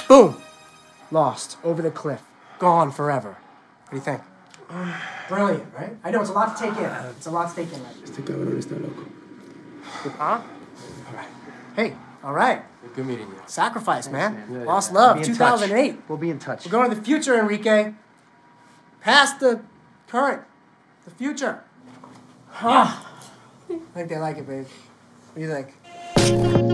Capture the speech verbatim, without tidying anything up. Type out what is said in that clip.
Boom. Lost. Over the cliff. Gone forever. What do you think? Brilliant, right? I know it's a lot to take in. It's a lot to take in, right? Este cabrón está loco. Huh? All right. Hey, all right. Good meeting you. Sacrifice, man. man. Yeah, Lost yeah. love, Be in two thousand eight. touch. We'll be in touch. We're going to the future, Enrique. Past the current. The future. I think they like it, babe. What do you think?